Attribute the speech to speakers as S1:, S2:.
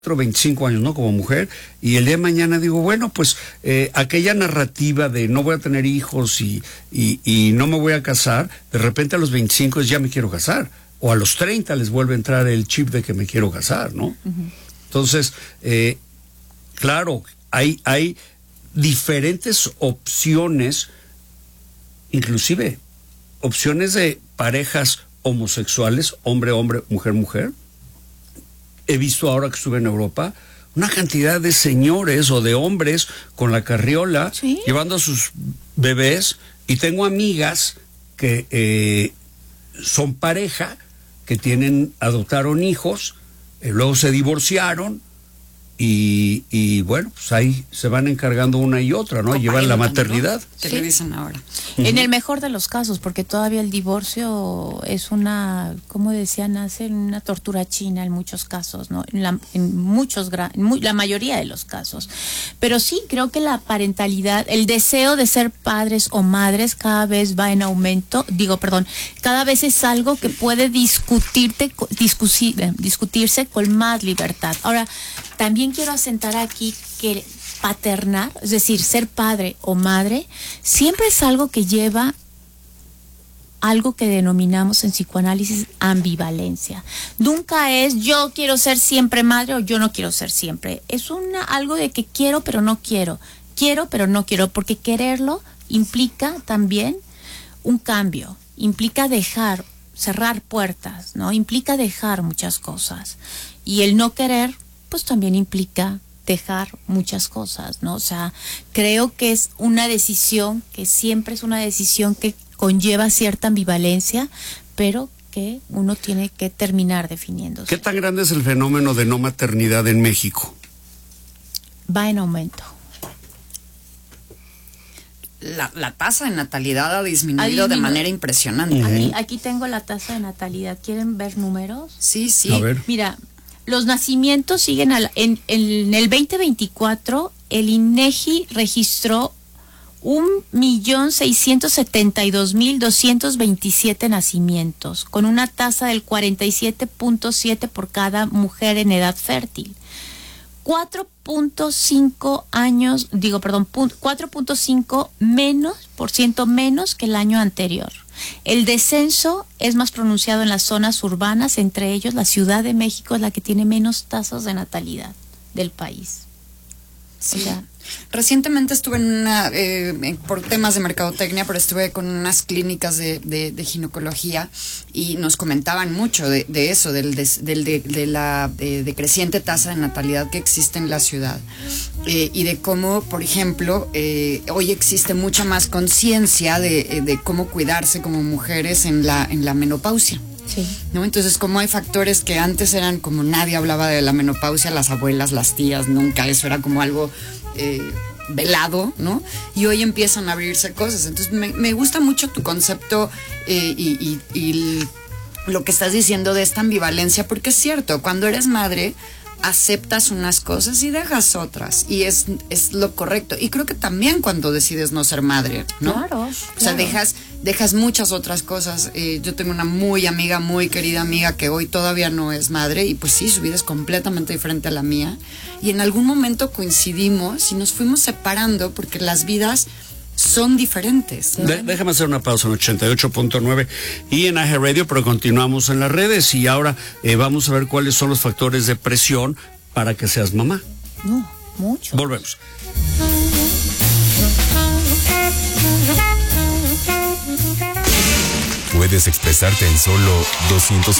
S1: 25 años, ¿no? Como mujer, y el día de mañana digo, bueno, pues aquella narrativa de no voy a tener hijos y no me voy a casar, de repente a los 25 ya me quiero casar, o a los 30 les vuelve a entrar el chip de que me quiero casar, ¿no? Uh-huh. Entonces, claro, hay diferentes opciones, inclusive opciones de parejas homosexuales, hombre-hombre, mujer-mujer. He visto ahora que estuve en Europa una cantidad de señores o de hombres con la carriola, ¿sí?, llevando a sus bebés, y tengo amigas que son pareja, que adoptaron hijos, luego se divorciaron y bueno, pues ahí se van encargando una y otra, ¿no? Llevan la maternidad.
S2: ¿Qué le dicen ahora?
S3: En el mejor de los casos, porque todavía el divorcio es una, como decían, una tortura china en muchos casos, ¿no? La mayoría de los casos. Pero sí, creo que la parentalidad, el deseo de ser padres o madres cada vez va en aumento. Cada vez es algo que puede discutirse con más libertad. Ahora, también quiero asentar aquí que paternar, es decir, ser padre o madre, siempre es algo que lleva algo que denominamos en psicoanálisis ambivalencia. Nunca es yo quiero ser siempre madre o yo no quiero ser siempre. Es algo de que quiero pero no quiero, quiero pero no quiero, porque quererlo implica también un cambio, implica cerrar puertas, ¿no? Implica dejar muchas cosas. Y el no querer, pues también implica dejar muchas cosas, ¿no? O sea, creo que es una decisión, que siempre es una decisión que conlleva cierta ambivalencia, pero que uno tiene que terminar definiéndose.
S1: ¿Qué tan grande es el fenómeno de no maternidad en México?
S3: Va en aumento.
S2: La tasa de natalidad ha disminuido de manera impresionante.
S3: Aquí tengo la tasa de natalidad. ¿Quieren ver números?
S2: Sí.
S1: A ver.
S3: Mira, los nacimientos siguen en el 2024, el INEGI registró 1.672.227 nacimientos, con una tasa del 47.7 por cada mujer en edad fértil. 4.5% menos que el año anterior. El descenso es más pronunciado en las zonas urbanas, entre ellos la Ciudad de México es la que tiene menos tasas de natalidad del país.
S2: Sí. O sea, recientemente estuve por temas de mercadotecnia, pero estuve con unas clínicas de ginecología y nos comentaban mucho de eso, de la decreciente tasa de natalidad que existe en la ciudad, y de cómo, por ejemplo, hoy existe mucha más conciencia de cómo cuidarse como mujeres en la menopausia.
S3: Sí.
S2: ¿No? Entonces, como hay factores que antes eran como nadie hablaba de la menopausia, las abuelas, las tías, nunca, eso era como algo velado, ¿no? Y hoy empiezan a abrirse cosas. Entonces, me gusta mucho tu concepto y lo que estás diciendo de esta ambivalencia, porque es cierto, cuando eres madre aceptas unas cosas y dejas otras, y es lo correcto. Y creo que también cuando decides no ser madre, ¿no?
S3: Claro.
S2: O sea, dejas muchas otras cosas. Yo tengo una muy querida amiga que hoy todavía no es madre, y pues sí, su vida es completamente diferente a la mía, y en algún momento coincidimos y nos fuimos separando porque las vidas son diferentes, ¿no?
S1: Déjame hacer una pausa en 88.9 y en AG Radio, pero continuamos en las redes, y ahora vamos a ver cuáles son los factores de presión para que seas mamá.
S3: No, mucho.
S1: Volvemos.
S4: Puedes expresarte en solo 270